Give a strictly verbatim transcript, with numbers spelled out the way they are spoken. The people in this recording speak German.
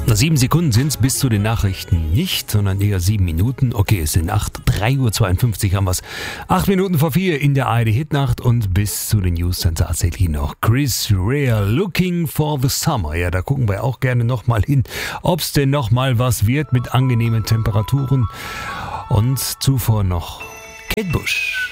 Sieben Sekunden sind es bis zu den Nachrichten nicht, sondern eher sieben Minuten. Okay, es sind acht, drei Uhr zweiundfünfzig haben wir es. Acht Minuten vor vier in der A R D Hitnacht und bis zu den News dann tatsächlich noch Chris Rea, Looking for the Summer. Ja, da gucken wir auch gerne nochmal hin, ob es denn nochmal was wird mit angenehmen Temperaturen. Und zuvor noch Kate Bush.